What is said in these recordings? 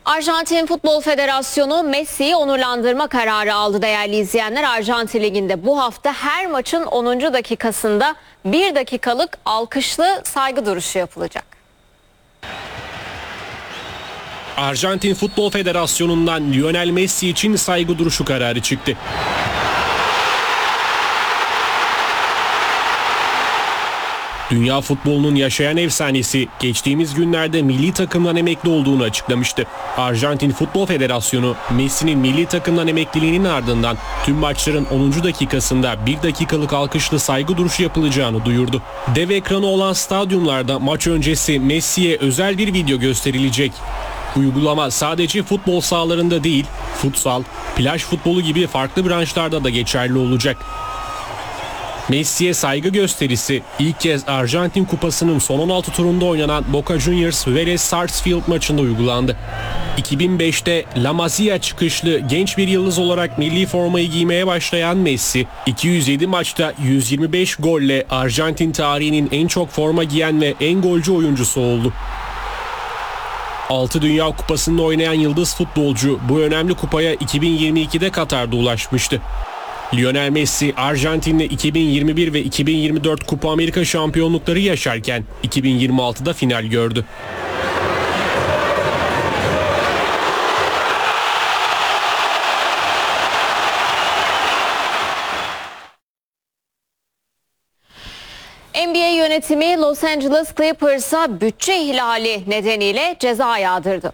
Arjantin Futbol Federasyonu Messi'yi onurlandırma kararı aldı değerli izleyenler. Arjantin Ligi'nde bu hafta her maçın 10. dakikasında 1 dakikalık alkışlı saygı duruşu yapılacak. Arjantin Futbol Federasyonu'ndan Lionel Messi için saygı duruşu kararı çıktı. Dünya futbolunun yaşayan efsanesi geçtiğimiz günlerde milli takımdan emekli olduğunu açıklamıştı. Arjantin Futbol Federasyonu Messi'nin milli takımdan emekliliğinin ardından tüm maçların 10. dakikasında 1 dakikalık alkışlı saygı duruşu yapılacağını duyurdu. Dev ekranı olan stadyumlarda maç öncesi Messi'ye özel bir video gösterilecek. Uygulama sadece futbol sahalarında değil, futsal, plaj futbolu gibi farklı branşlarda da geçerli olacak. Messi'ye saygı gösterisi ilk kez Arjantin Kupası'nın son 16 turunda oynanan Boca Juniors Vélez Sarsfield maçında uygulandı. 2005'te La Masia çıkışlı genç bir yıldız olarak milli formayı giymeye başlayan Messi, 207 maçta 125 golle Arjantin tarihinin en çok forma giyen ve en golcü oyuncusu oldu. 6 Dünya Kupası'nda oynayan yıldız futbolcu bu önemli kupaya 2022'de Katar'da ulaşmıştı. Lionel Messi Arjantin'le 2021 ve 2024 Kupa Amerika şampiyonlukları yaşarken 2026'da final gördü. NBA yönetimi Los Angeles Clippers'a bütçe ihlali nedeniyle ceza yağdırdı.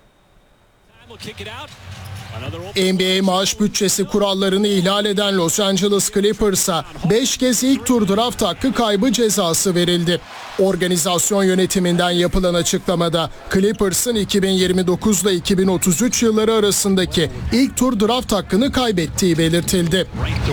NBA maaş bütçesi kurallarını ihlal eden Los Angeles Clippers'a 5 kez ilk tur draft hakkı kaybı cezası verildi. Organizasyon yönetiminden yapılan açıklamada Clippers'ın 2029 ile 2033 yılları arasındaki ilk tur draft hakkını kaybettiği belirtildi.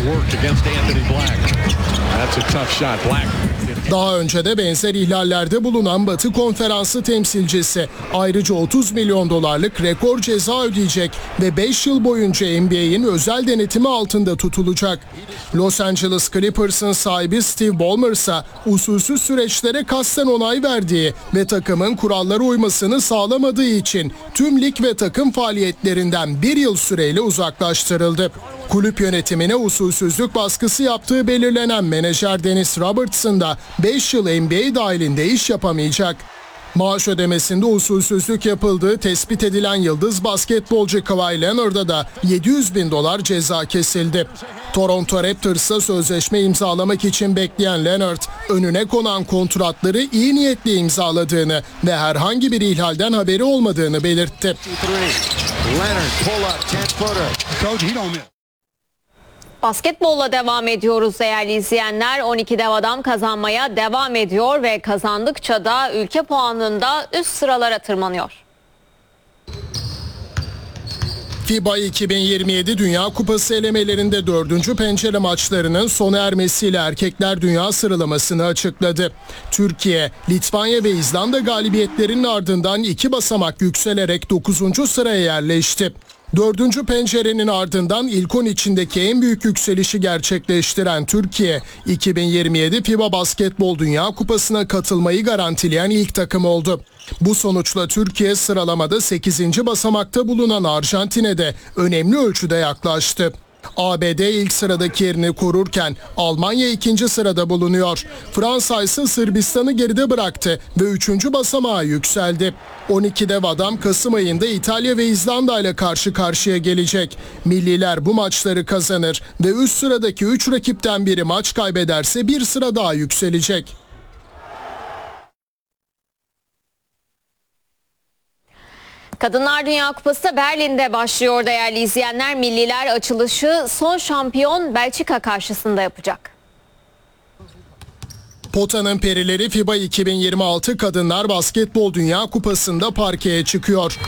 Daha önce de benzer ihlallerde bulunan Batı Konferansı temsilcisi ayrıca 30 milyon dolarlık rekor ceza ödeyecek ve 5 yıl boyunca NBA'in özel denetimi altında tutulacak. Los Angeles Clippers'ın sahibi Steve Ballmer ise usulsüz süreçlere kasten onay verdiği ve takımın kurallara uymasını sağlamadığı için tüm lig ve takım faaliyetlerinden 1 yıl süreyle uzaklaştırıldı. Kulüp yönetimine usulsüzlük baskısı yaptığı belirlenen menajer Dennis Robertson da 5 yıl NBA dahilinde iş yapamayacak. Maaş ödemesinde usulsüzlük yapıldığı tespit edilen yıldız basketbolcu Kawhi Leonard'a da 700 bin dolar ceza kesildi. Toronto Raptors'a sözleşme imzalamak için bekleyen Leonard, önüne konan kontratları iyi niyetle imzaladığını ve herhangi bir ihlalden haberi olmadığını belirtti. Basketbolla devam ediyoruz değerli izleyenler. 12 dev adam kazanmaya devam ediyor ve kazandıkça da ülke puanında üst sıralara tırmanıyor. FIBA 2027 Dünya Kupası elemelerinde 4. pencere maçlarının sona ermesiyle Erkekler Dünya sıralamasını açıkladı. Türkiye, Litvanya ve İzlanda galibiyetlerinin ardından 2 basamak yükselerek 9. sıraya yerleşti. 4. pencerenin ardından ilk 10 içindeki en büyük yükselişi gerçekleştiren Türkiye, 2027 FIBA Basketbol Dünya Kupası'na katılmayı garantileyen ilk takım oldu. Bu sonuçla Türkiye sıralamada 8. basamakta bulunan Arjantin'e de önemli ölçüde yaklaştı. ABD ilk sıradaki yerini korurken Almanya 2. sırada bulunuyor. Fransa ise Sırbistan'ı geride bıraktı ve 3. basamağa yükseldi. 12 dev adam Kasım ayında İtalya ve İzlanda ile karşı karşıya gelecek. Milliler bu maçları kazanır ve üst sıradaki 3 rakipten biri maç kaybederse bir sıra daha yükselecek. Kadınlar Dünya Kupası Berlin'de başlıyor değerli izleyenler. Milliler açılışı son şampiyon Belçika karşısında yapacak. Pota'nın perileri FIBA 2026 Kadınlar Basketbol Dünya Kupası'nda parkeye çıkıyor.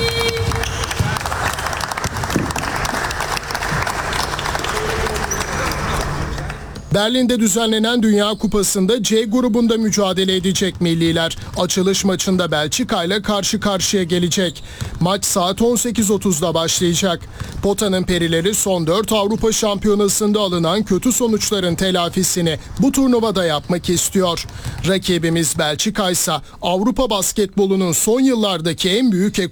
Berlin'de düzenlenen Dünya Kupası'nda C grubunda mücadele edecek milliler. Açılış maçında Belçika ile karşı karşıya gelecek. Maç saat 18.30'da başlayacak. Pota'nın perileri son 4 Avrupa Şampiyonası'nda alınan kötü sonuçların telafisini bu turnuvada yapmak istiyor. Rakibimiz Belçika ise Avrupa basketbolunun son yıllardaki en büyük